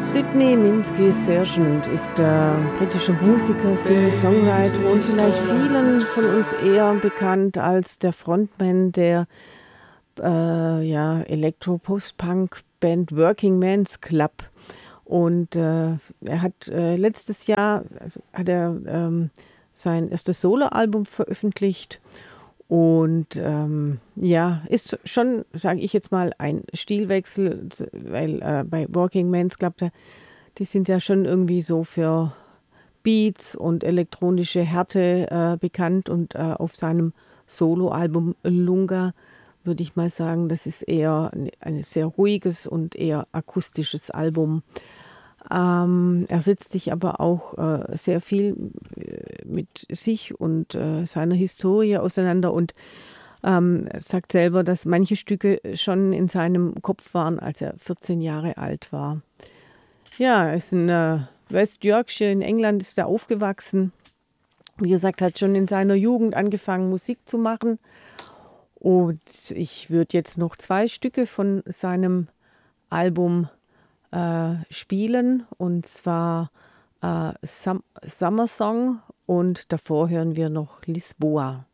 Sydney Minsky Sergeant ist der britische Musiker, Singer-Songwriter und vielleicht vielen von uns eher bekannt als der Frontman der Elektro-Post-Punk-Band Working Men's Club. Und er hat letztes Jahr hat er sein erstes Soloalbum veröffentlicht. Und ist schon, sage ich jetzt mal, ein Stilwechsel, weil bei Working Men's Club, die sind ja schon irgendwie so für Beats und elektronische Härte bekannt. Und auf seinem Soloalbum Lunga würde ich mal sagen, das ist eher ein sehr ruhiges und eher akustisches Album. Er setzt sich aber auch sehr viel mit sich und seiner Historie auseinander und sagt selber, dass manche Stücke schon in seinem Kopf waren, als er 14 Jahre alt war. Ja, er ist in West Yorkshire in England ist er aufgewachsen. Wie gesagt, hat schon in seiner Jugend angefangen, Musik zu machen. Und ich würde jetzt noch 2 Stücke von seinem Album spielen, und zwar Summer Song und davor hören wir noch Lisboa.